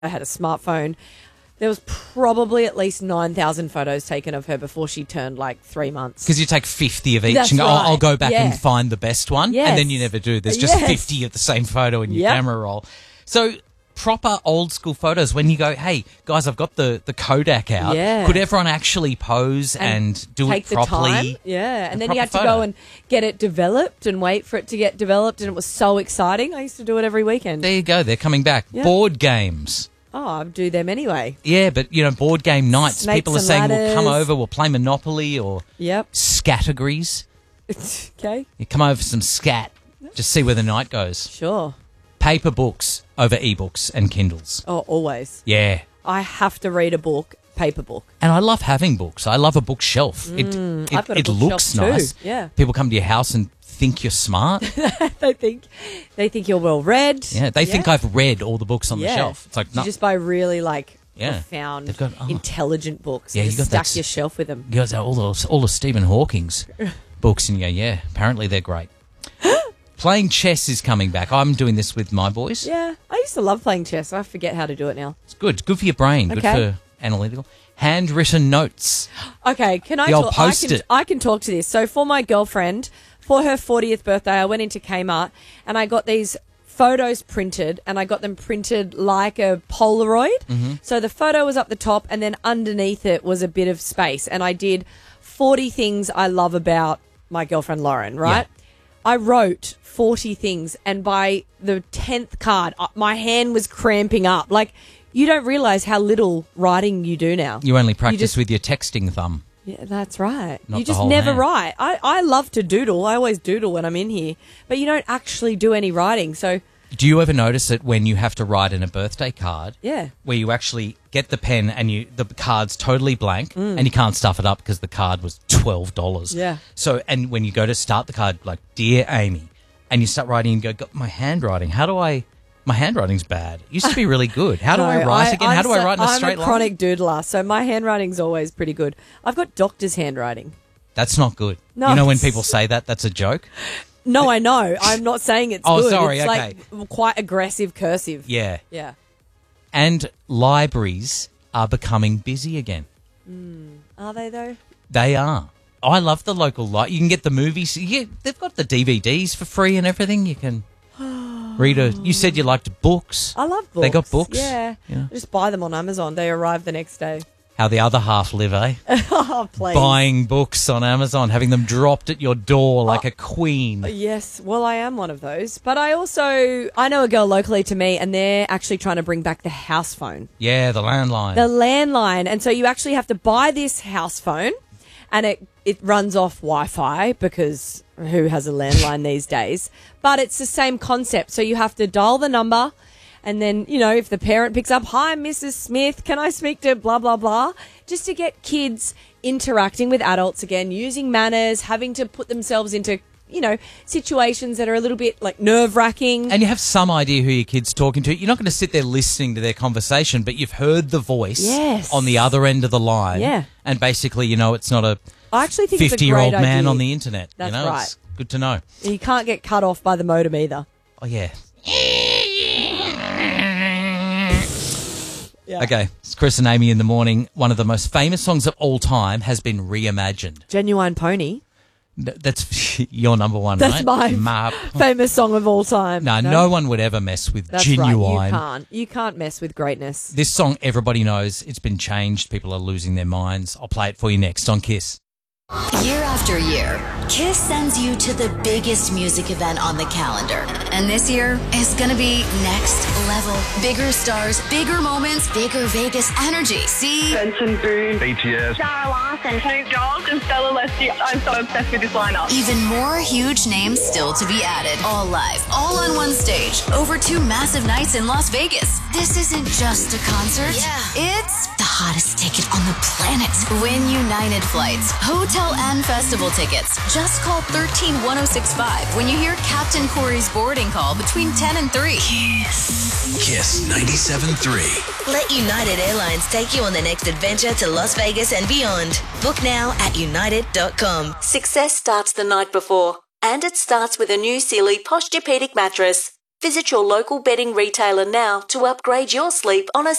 I had a smartphone. There was probably at least 9,000 photos taken of her before she turned like 3 months. Because you take 50 of each That's and go, right. I'll go back Yeah. and find the best one. Yes. And then you never do. There's just Yes. 50 of the same photo in your Yep. camera roll. So proper old school photos when you go, hey, guys, I've got the Kodak out. Yeah. Could everyone actually pose and do take it the properly? time. Yeah, and then you proper had to photo. go and get it developed and wait for it to get developed, and it was so exciting. I used to do it every weekend. There you go. They're coming back. Yeah. Board games. Oh, I do them anyway. Yeah, but, board game nights. Snakes People are and saying, we'll come ladders. over, we'll play Monopoly or Yep. Scattergrees. Okay. You come over for some scat. Just see where the night goes. Sure. Paper books over ebooks and Kindles. Oh, always. Yeah. I have to read a book, paper book. And I love having books. I love a bookshelf. I've got a It bookshelf looks too. nice. Yeah. People come to your house and think you're smart. They think you're well read. Yeah, they think I've read all the books on the shelf. It's like, You no, just buy really Yeah. profound, They've got- intelligent books. Yeah, You you just got that stack your shelf with them. you guys have all the Stephen Hawking's books, and you go, yeah, apparently they're great. Playing chess is coming back. I'm doing this with my boys. Yeah, I used to love playing chess. I forget how to do it now. It's good. It's good for your brain. Good Okay. for analytical. Handwritten notes. Okay, can I The old talk? Post-it. I can talk to this. So for my girlfriend, for her 40th birthday, I went into Kmart and I got these photos printed, and I got them printed like a Polaroid. Mm-hmm. So the photo was up the top, and then underneath it was a bit of space. And I did 40 things I love about my girlfriend Lauren, right? Yeah. I wrote 40 things, and by the 10th card, my hand was cramping up. Like, you don't realise how little writing you do now. You only practice just- with your texting thumb. Yeah, that's right. Not You the just whole never hand. write. I love to doodle. I always doodle when I'm in here, but you don't actually do any writing. So, Do you ever notice it when you have to write in a birthday card? yeah. Where you actually get the pen and the card's totally blank and you can't stuff it up because the card was $12. Yeah. So, and when you go to start the card, like, Dear Amy, and you start writing and go, "God, my handwriting, my handwriting's bad. It used to be really good. How do I write again? How do I write in a straight I'm a line?" chronic doodler, so my handwriting's always pretty good. I've got doctor's handwriting. That's not good. No, you know when it's- people say that, that's a joke? No, I know. I'm not saying it's Oh, good. sorry, It's okay. like quite aggressive cursive. Yeah. Yeah. And libraries are becoming busy again. Are they though? They are. I love the local You can get the movies. They've got the DVDs for free and everything. You can read You said you liked books. I love books. They got books? Yeah. Yeah. I just buy them on Amazon. They arrive the next day. How the other half live, eh? Oh, please. Buying books on Amazon, having them dropped at your door like a queen. Yes, well, I am one of those. But I know a girl locally to me, and they're actually trying to bring back the house phone. Yeah, the landline. The landline. And so you actually have to buy this house phone, and it runs off Wi-Fi, because who has a landline these days? But it's the same concept. So you have to dial the number, and then, if the parent picks up, "Hi, Mrs. Smith, can I speak to blah, blah, blah?" Just to get kids interacting with adults again, using manners, having to put themselves into, situations that are a little bit like nerve-wracking. And you have some idea who your kid's talking to. You're not going to sit there listening to their conversation, but you've heard the voice Yes. on the other end of the line. Yeah. And basically, it's not a I actually think it's a 50-year-old great man idea. on the internet. That's It's right. good to know. You can't get cut off by the modem either. Oh, yeah. Yeah. Okay, it's Chris and Amy in the morning. One of the most famous songs of all time has been reimagined. Genuine Pony. That's your number one, That's right? my famous song of all time. No one would ever mess with That's Genuine. right. You can't mess with greatness. This song, everybody knows. It's been changed. People are losing their minds. I'll play it for you next on Kiss. Year after year, Kiss sends you to the biggest music event on the calendar. And this year is gonna be next level. Bigger stars, bigger moments, bigger Vegas energy. See? Benson Boone, BTS, Sarah Larson, Snoop Dogg, and Stella Leslie. I'm so obsessed with this lineup. Even more huge names still to be added. All live, all on one stage, over 2 massive nights in Las Vegas. This isn't just a concert. Yeah. It's the hottest ticket on the planet. Win United flights, hotel and festival tickets. Just call 131065 when you hear Captain Corey's boarding call between 10 and 3. Kiss 97.3. Let United Airlines take you on the next adventure to Las Vegas and beyond. Book now at united.com. Success starts the night before, and it starts with a new Sealy Posturepedic mattress. Visit your local bedding retailer now to upgrade your sleep on a